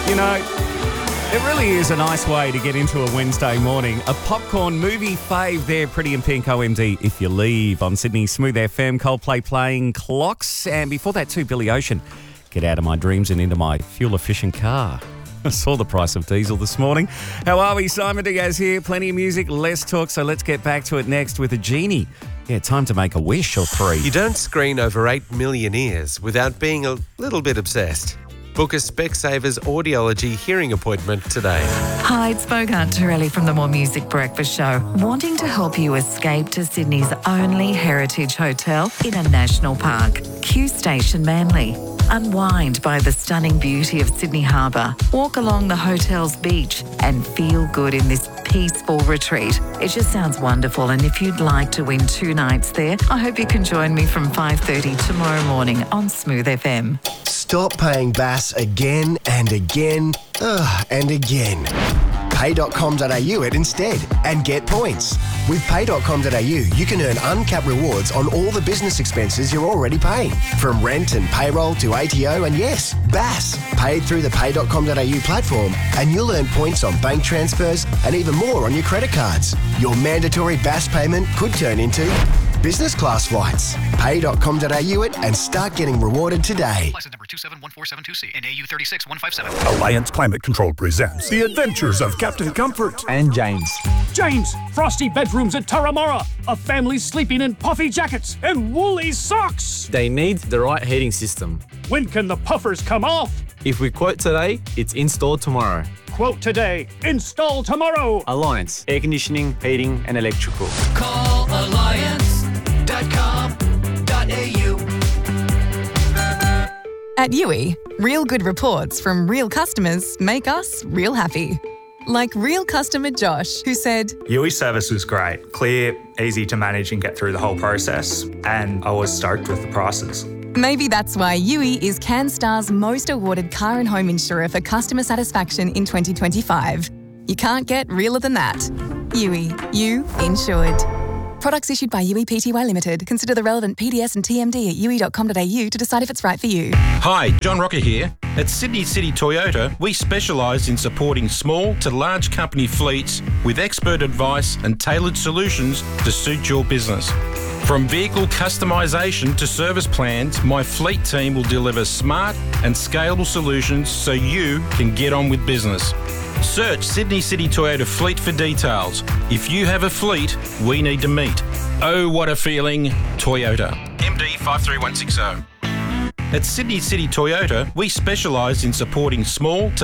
You know, it really is a nice way to get into a Wednesday morning. A popcorn movie fave there, Pretty in Pink OMD, If You Leave on Sydney Smooth FM, Coldplay playing Clocks. And before that too, Billy Ocean, Get Out of My Dreams and Into My Fuel-Efficient Car. I saw the price of diesel this morning. How are we? Simon Diaz here. Plenty of music, less talk, so let's get back to it next with a genie. Yeah, time to make a wish or three. You don't screen over 8 million ears without being a little bit obsessed. Book a Specsavers Audiology hearing appointment today. Hi, it's Bogart Torelli from the More Music Breakfast Show. Wanting to help you escape to Sydney's only heritage hotel in a national park, Q Station Manly. Unwind by the stunning beauty of Sydney Harbour. Walk along the hotel's beach and feel good in this peaceful retreat. It just sounds wonderful, and if you'd like to win 2 nights there, I hope you can join me from 5:30 tomorrow morning on Smooth FM. Stop paying BAS again and again and again. Pay.com.au it instead and get points. With Pay.com.au, you can earn uncapped rewards on all the business expenses you're already paying. From rent and payroll to ATO and yes, BAS. Paid through the Pay.com.au platform and you'll earn points on bank transfers and even more on your credit cards. Your mandatory BAS payment could turn into business class flights. Pay.com.au it and start getting rewarded today. License number 271472C and AU 36157. Alliance Climate Control presents The Adventures of Captain Comfort and James. James, frosty bedrooms at Turramurra. A family sleeping in puffy jackets and woolly socks. They need the right heating system. When can the puffers come off? If we quote today, it's installed tomorrow. Quote today, install tomorrow. Alliance, air conditioning, heating and electrical. Call alliance.com.au. At Yui, real good reports from real customers make us real happy. Like real customer Josh, who said, Yui service was great, clear, easy to manage and get through the whole process, and I was stoked with the prices. Maybe that's why Yui is CanStar's most awarded car and home insurer for customer satisfaction in 2025. You can't get realer than that. Yui, you insured. Products issued by Yui Pty Limited. Consider the relevant PDS and TMD at yui.com.au to decide if it's right for you. Hi, John Rocker here. At Sydney City Toyota, we specialise in supporting small to large company fleets with expert advice and tailored solutions to suit your business. From vehicle customisation to service plans, my fleet team will deliver smart and scalable solutions so you can get on with business. Search Sydney City Toyota Fleet for details. If you have a fleet, we need to meet. Oh, what a feeling. Toyota. MD 53160. At Sydney City Toyota, we specialise in supporting small to